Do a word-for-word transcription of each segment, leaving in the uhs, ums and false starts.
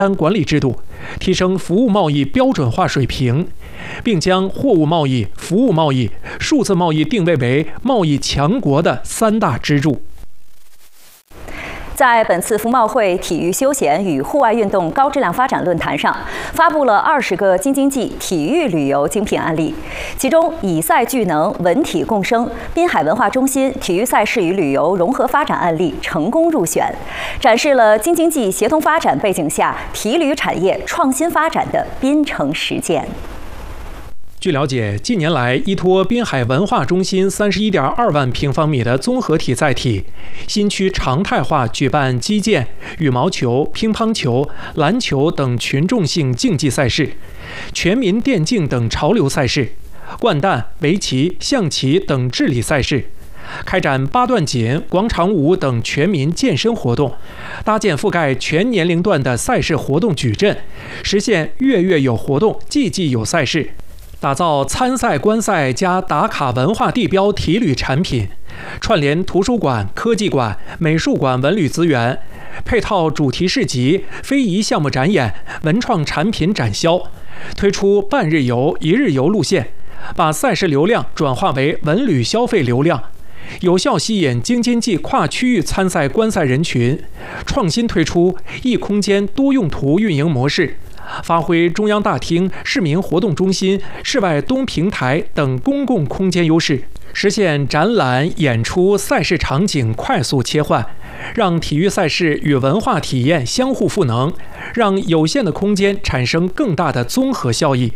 管理制度，提升服务贸易标准化水平，并将货物贸易、服务贸易、数字贸易定位为贸易强国的三大支柱。 在本次服贸会体育休闲与户外运动高质量发展论坛上，发布了二十个京津冀体育旅游精品案例，其中以赛聚能、文体共生、滨海文化中心体育赛事与旅游融合发展案例成功入选，展示了京津冀协同发展背景下体旅产业创新发展的滨城实践。 据了解，近年来依托滨海文化中心三十一点二万平方米的综合体载体，新区常态化举办击剑、羽毛球、乒乓球、篮球等群众性竞技赛事，全民电竞等潮流赛事，掼蛋、围棋、象棋等智力赛事，开展八段锦、广场舞等全民健身活动，搭建覆盖全年龄段的赛事活动矩阵，实现月月有活动，季季有赛事。打造参赛观赛加打卡文化地标体旅产品，串联图书馆、科技馆、美术馆文旅资源，配套主题市集、非遗项目展演、文创产品展销，推出半日游、一日游路线，把赛事流量转化为文旅消费流量，有效吸引京津冀跨区域参赛观赛人群，创新推出一空间多用途运营模式，发挥中央大厅、市民活动中心、室外东平台等公共空间优势，实现展览、演出、赛事场景快速切换，让体育赛事与文化体验相互赋能，让有限的空间产生更大的综合效益。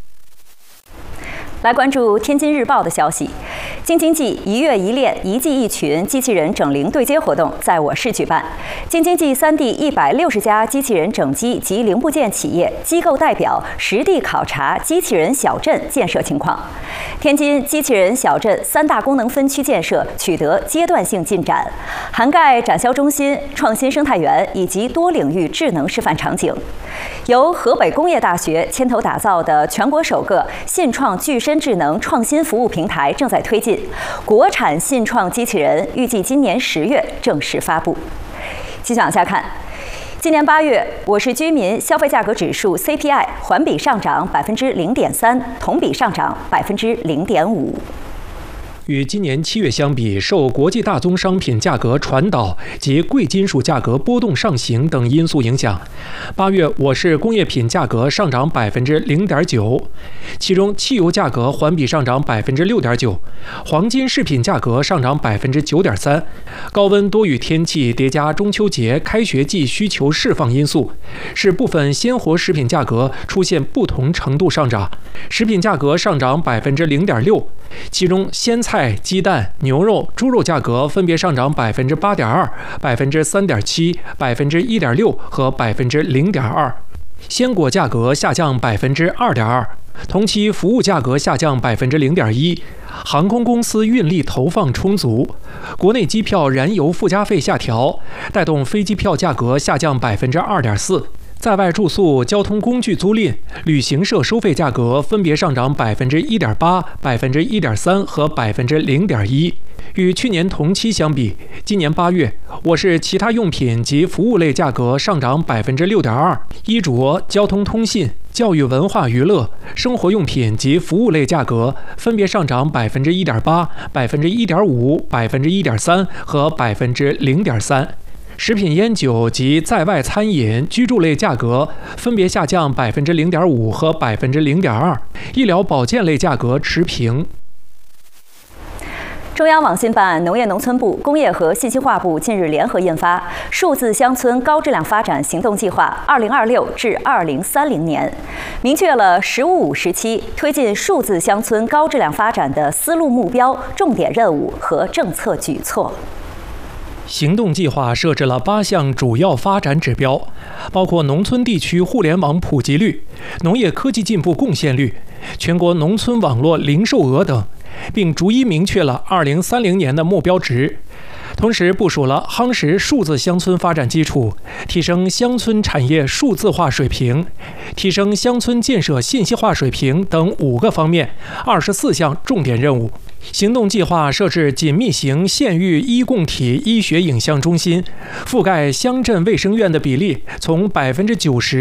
来关注天津日报的消息，京津冀一月一练、一季一群机器人整零对接活动在我市举办，京津冀三地一百六十家机器人整机及零部件企业机构代表实地考察机器人小镇建设情况。天津机器人小镇三大功能分区建设取得阶段性进展，涵盖展销中心、创新生态园以及多领域智能示范场景。由河北工业大学牵头打造的全国首个信创具身智能创新服务平台正在推进，国产信创机器人预计今年十月正式发布。继续往下看，今年八月，我市居民消费价格指数 C P I 环比上涨百分之零点三，同比上涨百分之零点五。 与今年七月相比，受国际大宗商品价格传导及贵金属价格波动上行等因素影响，八月我市工业品价格上涨百分之零点九，其中汽油价格环比上涨百分之六点九，黄金饰品价格上涨百分之九点三。高温多雨天气叠加中秋节、开学季需求释放因素，使部分鲜活食品价格出现不同程度上涨，食品价格上涨百分之零点六，其中鲜菜。菜、鸡蛋、牛肉、猪肉价格分别上涨百分之八点二、百分之三点七、百分之一点六和百分之零点二。鲜果价格下降百分之二点二，同期服务价格下降百分之零点一。航空公司运力投放充足，国内机票燃油附加费下调，带动飞机票价格下降百分之二点四。在外住宿、交通工具租赁、旅行社收费价格分别上涨百分之一点八、百分之一点三和百分之零点一。与去年同期相比，今年八月，我市其他用品及服务类价格上涨百分之六点二，衣着、交通通信、教育文化娱乐、生活用品及服务类价格分别上涨百分之一点八、百分之一点五、百分之一点三和百分之零点三。食品烟酒及在外餐饮、居住类价格分别下降百分之零点五和百分之零点二，医疗保健类价格持平。 中央网信办、农业农村部、工业和信息化部近日联合印发《数字乡村高质量发展行动计划（二零二六至二零三零年）》，明确了“十五五”时期推进数字乡村高质量发展的思路、目标、重点任务和政策举措。 行动计划设置了八项主要发展指标，包括农村地区互联网普及率、农业科技进步贡献率、全国农村网络零售额等，并逐一明确了二零三零年的目标值。同时部署了夯实数字乡村发展基础，提升乡村产业数字化水平，提升乡村建设信息化水平等五个方面二十四项重点任务。行动计划设置紧密型县域医共体医学影像中心，覆盖乡镇卫生院的比例从百分之九十